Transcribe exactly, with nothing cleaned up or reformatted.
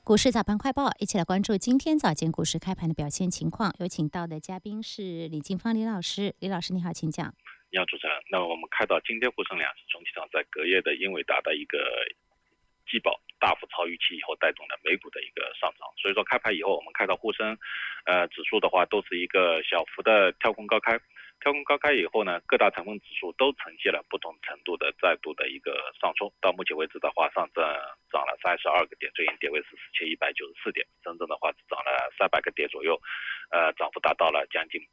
股市早盘快报，一起来关注今天早间股市开盘的表现情况。有请到的嘉宾是李金芳李老师，李老师你好，请讲。 你好，主持人。那我们看到今天沪深两市总体上在隔夜的英伟达的一个季报大幅超预期以后，带动了美股的一个上涨。所以说开盘以后，我们看到沪深呃指数的话，都是一个小幅的跳空高开。跳空高开以后呢，各大成分指数都呈现了不同程度的再度的一个上冲。到目前为止的话，上证涨了三十二个点，最新点位是四千一百九十四点；深圳的话只涨了三百个点左右，呃，涨幅达到了将近